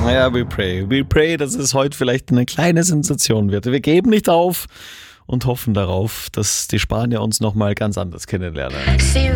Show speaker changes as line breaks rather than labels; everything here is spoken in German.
Naja, we pray. We pray, dass es heute vielleicht eine kleine Sensation wird. Wir geben nicht auf und hoffen darauf, dass die Spanier uns nochmal ganz anders kennenlernen.